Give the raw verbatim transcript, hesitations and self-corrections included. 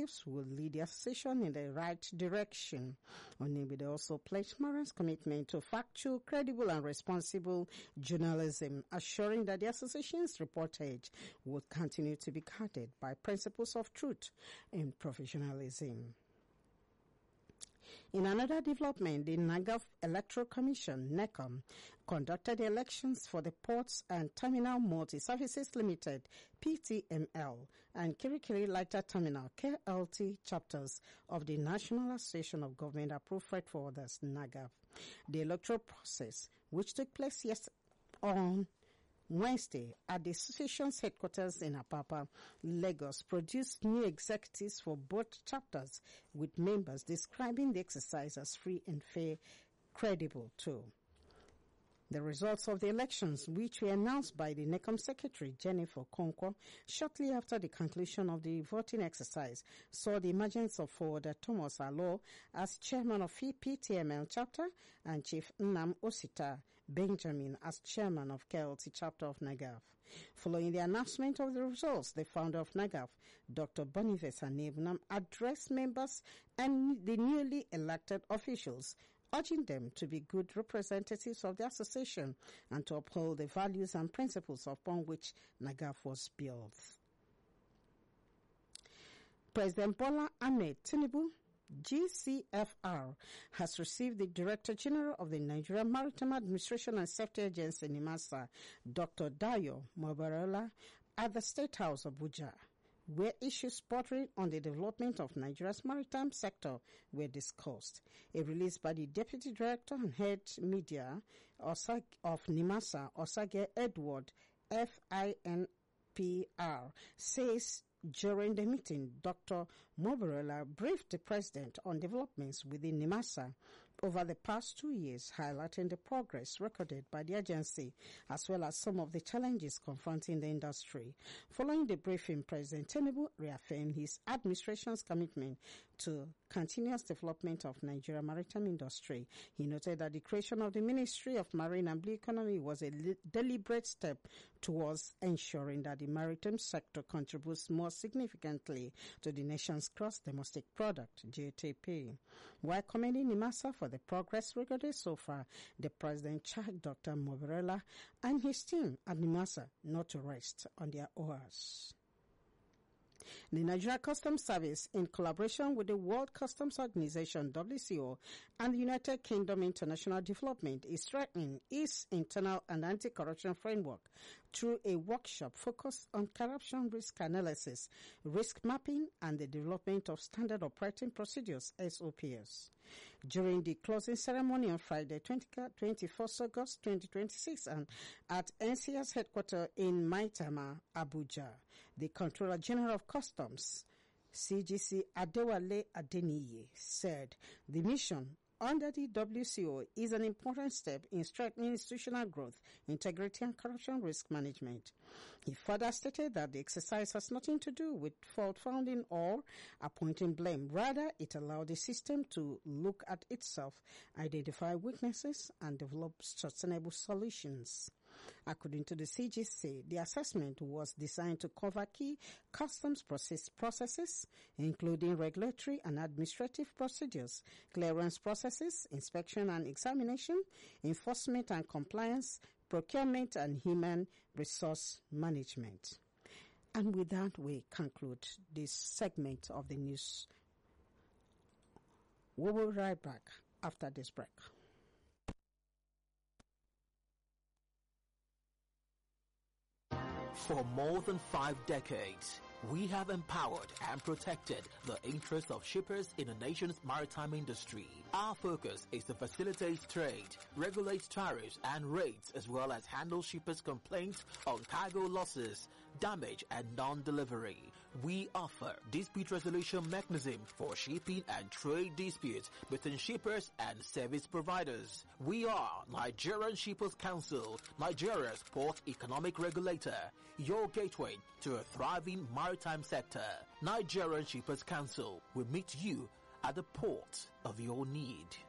representatives will lead the association in the right direction. Onibide also pledged Mariam's commitment to factual, credible and responsible journalism, assuring that the association's reportage will continue to be guided by principles of truth and professionalism. In another development, the Nagaf Electoral Commission, NECOM, conducted elections for the Ports and Terminal Multi-Services Limited, P T M L, and Kirikiri Lighter Terminal, K L T, chapters of the National Association of Government Approved Freight Forwarders, NAGAF. The electoral process, which took place yesterday on Wednesday at the association's headquarters in Apapa, Lagos, produced new executives for both chapters, with members describing the exercise as free and fair, credible too. The results of the elections, which were announced by the NECOM Secretary Jennifer Konko shortly after the conclusion of the voting exercise, saw the emergence of forwarder Thomas Alo as chairman of P T M L chapter and Chief Nnam Osita Benjamin as chairman of K L T chapter of NAGAF. Following the announcement of the results, the founder of NAGAF, Doctor Boniface Anebunam, addressed members and the newly elected officials, urging them to be good representatives of the association and to uphold the values and principles upon which NAGAF was built. President Bola Ahmed Tinubu, G C F R, has received the Director General of the Nigerian Maritime Administration and Safety Agency, NIMASA, Doctor Dayo Mobarola, at the State House, Abuja, where issues bordering on the development of Nigeria's maritime sector were discussed. A release by the Deputy Director and Head Media of NIMASA, Osage Edward, F I N P R, says during the meeting, Doctor Mobarola briefed the President on developments within NIMASA over the past two years, highlighting the progress recorded by the agency, as well as some of the challenges confronting the industry. Following the briefing, President Tinubu reaffirmed his administration's commitment to continuous development of Nigeria maritime industry. He noted that the creation of the Ministry of Marine and Blue Economy was a li- deliberate step towards ensuring that the maritime sector contributes more significantly to the nation's gross domestic product, G D P. While commending NIMASA for the progress recorded so far, the President charged Doctor Mobarola and his team at NIMASA not to rest on their oars. The Nigeria Customs Service, in collaboration with the World Customs Organization, W C O, and the United Kingdom International Development, is strengthening its internal and anti-corruption framework through a workshop focused on corruption risk analysis, risk mapping, and the development of standard operating procedures, S O Ps. During the closing ceremony on Friday, twenty-first August twenty twenty-six, and at N C S headquarters in Maitama, Abuja, the Controller General of Customs, C G C Adewale Adeniyi, said the mission under the W C O is an important step in strengthening institutional growth, integrity and corruption risk management. He further stated that the exercise has nothing to do with fault-finding or appointing blame. Rather, it allowed the system to look at itself, identify weaknesses and develop sustainable solutions. According to the C G C, the assessment was designed to cover key customs process processes, including regulatory and administrative procedures, clearance processes, inspection and examination, enforcement and compliance, procurement and human resource management. And with that, we conclude this segment of the news. We will be right back after this break. For more than five decades, we have empowered and protected the interests of shippers in the nation's maritime industry. Our focus is to facilitate trade, regulate tariffs and rates, as well as handle shippers' complaints on cargo losses, damage and non-delivery. We offer dispute resolution mechanism for shipping and trade disputes between shippers and service providers. We are Nigerian Shippers Council, Nigeria's port economic regulator, your gateway to a thriving maritime sector. Nigerian Shippers Council will meet you at the port of your need.